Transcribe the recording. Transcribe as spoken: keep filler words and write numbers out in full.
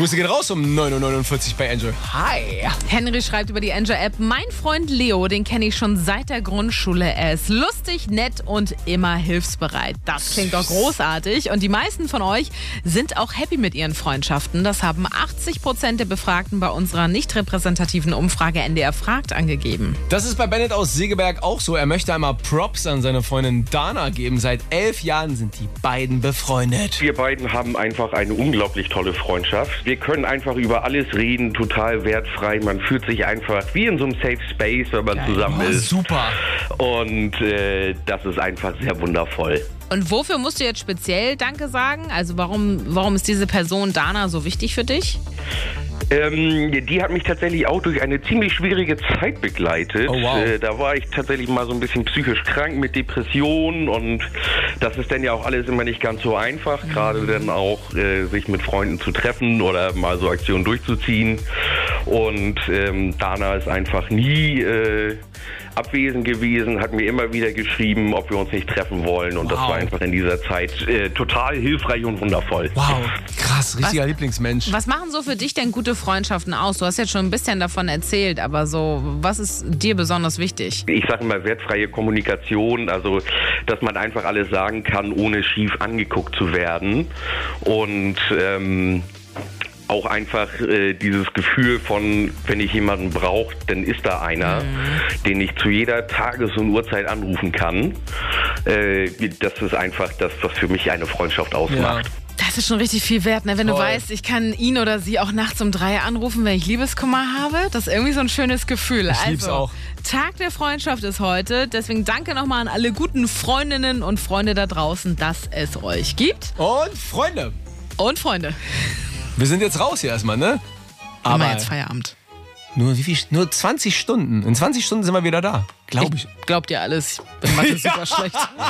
Grüße gehen raus um neun Uhr neunundvierzig bei Enjoy. Hi. Henry schreibt über die Enjoy-App, mein Freund Leo, den kenne ich schon seit der Grundschule. Er ist lustig, nett und immer hilfsbereit. Das klingt doch großartig. Und die meisten von euch sind auch happy mit ihren Freundschaften. Das haben achtzig Prozent der Befragten bei unserer nicht repräsentativen Umfrage N D R fragt angegeben. Das ist bei Bennett aus Segeberg auch so. Er möchte einmal Props an seine Freundin Dana geben. Seit elf Jahren sind die beiden befreundet. Wir beiden haben einfach eine unglaublich tolle Freundschaft. Wir können einfach über alles reden, total wertfrei. Man fühlt sich einfach wie in so einem Safe Space, wenn man Geil. zusammen Oh, ist. super. Und äh, das ist einfach sehr wundervoll. Und wofür musst du jetzt speziell Danke sagen? Also warum, warum ist diese Person Dana so wichtig für dich? Ähm, die hat mich tatsächlich auch durch eine ziemlich schwierige Zeit begleitet. Oh, wow. Äh, da war ich tatsächlich mal so ein bisschen psychisch krank mit Depressionen und das ist dann ja auch alles immer nicht ganz so einfach, mhm. gerade dann auch äh, sich mit Freunden zu treffen oder mal so Aktionen durchzuziehen. Und ähm, Dana ist einfach nie äh, abwesend gewesen, hat mir immer wieder geschrieben, ob wir uns nicht treffen wollen und wow. das war einfach in dieser Zeit äh, total hilfreich und wundervoll. Wow, krass, richtiger was, Lieblingsmensch. Was machen so für dich denn gute Freundschaften aus? Du hast jetzt schon ein bisschen davon erzählt, aber so, was ist dir besonders wichtig? Ich sage immer wertfreie Kommunikation, also dass man einfach alles sagen kann, ohne schief angeguckt zu werden und ähm, auch einfach äh, dieses Gefühl von, wenn ich jemanden brauche, dann ist da einer, mhm. den ich zu jeder Tages- und Uhrzeit anrufen kann. Äh, das ist einfach das, was für mich eine Freundschaft ausmacht. Ja. Das ist schon richtig viel wert, ne? Wenn Toll. du weißt, ich kann ihn oder sie auch nachts um drei anrufen, wenn ich Liebeskummer habe. Das ist irgendwie so ein schönes Gefühl. Ich also, lieb's auch. Tag der Freundschaft ist heute. Deswegen danke nochmal an alle guten Freundinnen und Freunde da draußen, dass es euch gibt. Und Freunde. Und Freunde. Wir sind jetzt raus hier erstmal, ne? Aber jetzt Feierabend. Nur, wie viel, nur zwanzig Stunden. In zwanzig Stunden sind wir wieder da. Glaube ich. Glaubt ihr alles? Ich bin Mathe super schlecht.